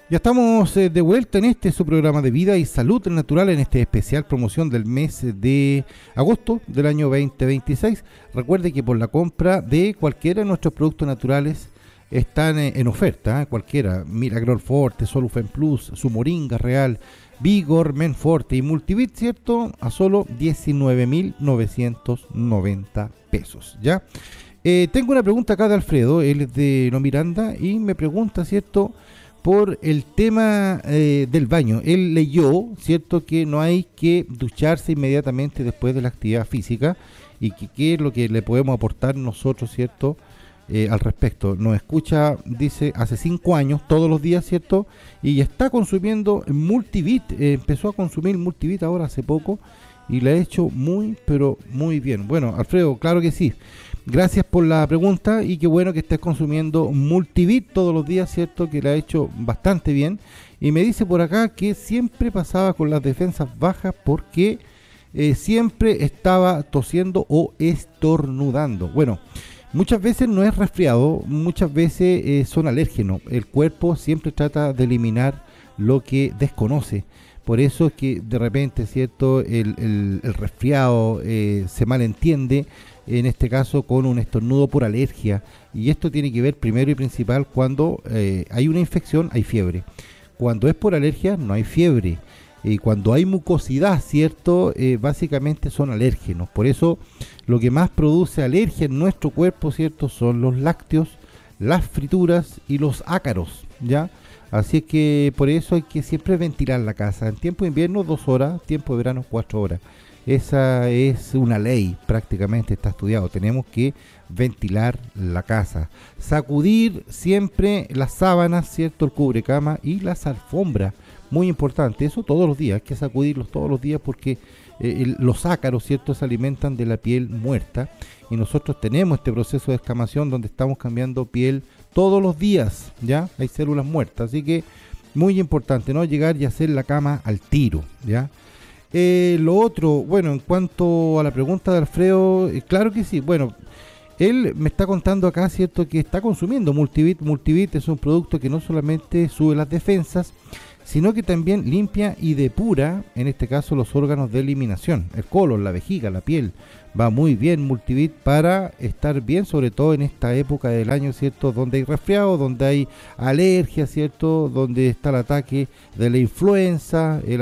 Ya estamos de vuelta en este su programa de vida y salud natural en este especial promoción del mes de agosto del año 2026. Recuerde que por la compra de cualquiera de nuestros productos naturales están en oferta, cualquiera, Miragrol Forte, Solufen Plus, su Moringa Real, Vigor, Menforte y Multivit, ¿cierto? A solo 19.990 pesos, ¿ya? Tengo una pregunta acá de Alfredo, él es de No Miranda y me pregunta, ¿cierto? Por el tema del baño. Él leyó, ¿cierto?, que no hay que ducharse inmediatamente después de la actividad física y que qué es lo que le podemos aportar nosotros, ¿cierto?, al respecto. Nos escucha, dice, hace 5 años, todos los días, ¿cierto? Y está consumiendo Multivit. Empezó a consumir Multivit ahora hace poco y le ha hecho muy, pero muy bien. Bueno, Alfredo, claro que sí. Gracias por la pregunta y qué bueno que estés consumiendo Multivit todos los días, ¿cierto? Que le ha hecho bastante bien. Y me dice por acá que siempre pasaba con las defensas bajas porque siempre estaba tosiendo o estornudando. Bueno, muchas veces no es resfriado, muchas veces son alérgenos. El cuerpo siempre trata de eliminar lo que desconoce. Por eso es que de repente, ¿cierto? El resfriado se malentiende, en este caso con un estornudo por alergia. Y esto tiene que ver primero y principal cuando hay una infección, hay fiebre. Cuando es por alergia, no hay fiebre. Y cuando hay mucosidad, ¿cierto? Básicamente son alérgenos. Por eso lo que más produce alergia en nuestro cuerpo, ¿cierto? Son los lácteos, las frituras y los ácaros, ¿ya? Así es que por eso hay que siempre ventilar la casa. En tiempo de invierno 2 horas, tiempo de verano 4 horas. Esa es una ley, prácticamente está estudiado. Tenemos que ventilar la casa. Sacudir siempre las sábanas, ¿cierto? El cubrecama y las alfombras. Muy importante, eso todos los días. Hay que sacudirlos todos los días porque los ácaros, ¿cierto? Se alimentan de la piel muerta. Y nosotros tenemos este proceso de escamación donde estamos cambiando piel todos los días, ¿ya? Hay células muertas, así que muy importante, ¿no? Llegar y hacer la cama al tiro, ¿ya? Lo otro, bueno, en cuanto a la pregunta de Alfredo, claro que sí, bueno, él me está contando acá, ¿cierto?, que está consumiendo Multivit. Multivit es un producto que no solamente sube las defensas, sino que también limpia y depura, en este caso, los órganos de eliminación, el colon, la vejiga, la piel. Va muy bien Multivit para estar bien, sobre todo en esta época del año, ¿cierto?, donde hay resfriado, donde hay alergia, ¿cierto?, donde está el ataque de la influenza, el